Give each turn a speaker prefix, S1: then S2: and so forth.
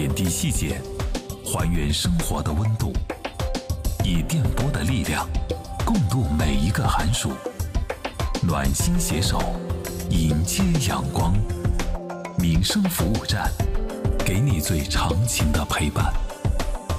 S1: 点滴细节，还原生活的温度，以电波的力量，共度每一个寒暑。暖心携手，迎接阳光。民生服务站，给你最长情的陪伴。